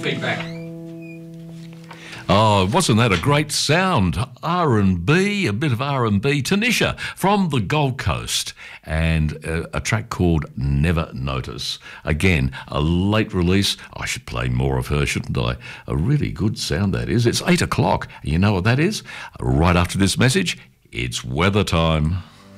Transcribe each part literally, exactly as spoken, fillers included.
feedback. Oh, wasn't that a great sound? R and B, a bit of R and B. Tanisha from the Gold Coast, and uh, a track called Never Notice. Again, a late release. I should play more of her, shouldn't I? A really good sound that is. It's eight o'clock. You know what that is? Right after this message, it's weather time.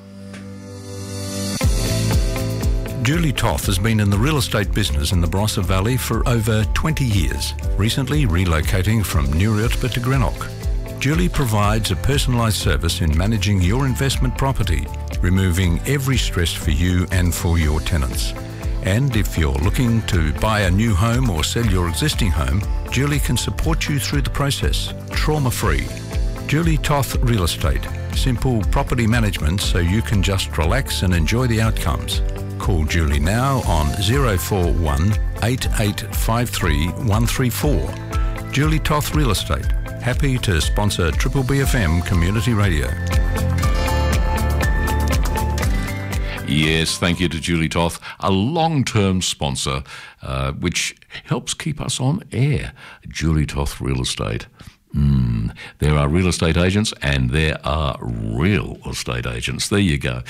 Julie Toth has been in the real estate business in the Barossa Valley for over twenty years, recently relocating from Newriutba to Greenock. Julie provides a personalised service in managing your investment property, removing every stress for you and for your tenants. And if you're looking to buy a new home or sell your existing home, Julie can support you through the process, trauma-free. Julie Toth Real Estate, simple property management so you can just relax and enjoy the outcomes. Call Julie now on zero four one, eight eight five three, one three four. Julie Toth Real Estate, happy to sponsor Triple B F M Community Radio. Yes, thank you to Julie Toth, a long-term sponsor, uh, which helps keep us on air. Julie Toth Real Estate. Mm, there are real estate agents and there are real estate agents. There you go.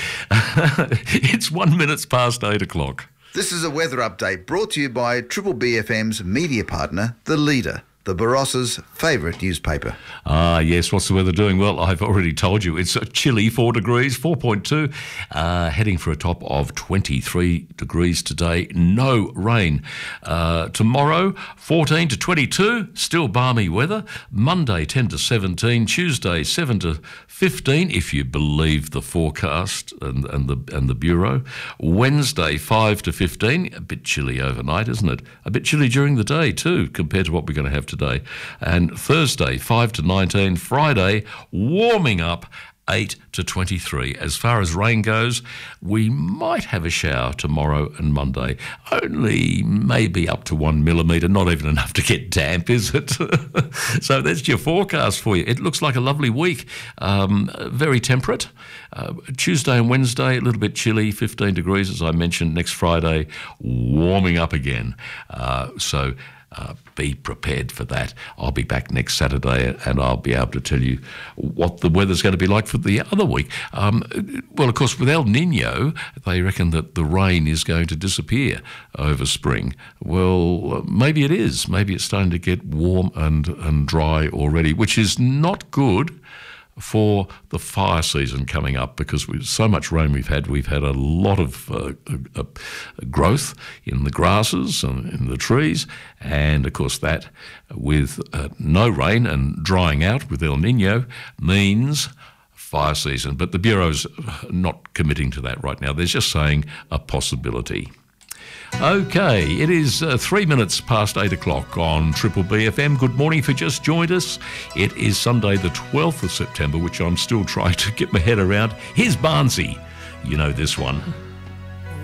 It's one minute past eight o'clock. This is a weather update brought to you by Triple B F M's media partner, The Leader, the Barossa's favourite newspaper. Ah, yes. What's the weather doing? Well, I've already told you. It's a chilly four degrees, four point two, uh, heading for a top of twenty-three degrees today. No rain. Uh, tomorrow, fourteen to twenty-two, still balmy weather. Monday, ten to seventeen. Tuesday, seven to fifteen, if you believe the forecast and, and the and the Bureau. Wednesday, five to fifteen. A bit chilly overnight, isn't it? A bit chilly during the day too, compared to what we're going to have today. Today. And Thursday, five to nineteen. Friday, warming up, eight to twenty-three. As far as rain goes, we might have a shower tomorrow and Monday. Only maybe up to one millimetre, not even enough to get damp, is it? So that's your forecast for you. It looks like a lovely week. Um, very temperate. Uh, Tuesday and Wednesday, a little bit chilly, fifteen degrees, as I mentioned. Next Friday, warming up again. Uh, so... Uh, be prepared for that. I'll be back next Saturday and I'll be able to tell you what the weather's going to be like for the other week. Um, well, of course, with El Nino, they reckon that the rain is going to disappear over spring. Well, maybe it is. Maybe it's starting to get warm and, and dry already, which is not good for the fire season coming up, because with so much rain we've had, we've had a lot of uh, uh, growth in the grasses and in the trees, and of course that with uh, no rain and drying out with El Nino means fire season. But the Bureau's not committing to that right now. They're just saying a possibility. Okay, it is uh, three minutes past eight o'clock on Triple B F M. Good morning if you just joined us. It is Sunday the twelfth of September, which I'm still trying to get my head around. Here's Barnsey. You know this one.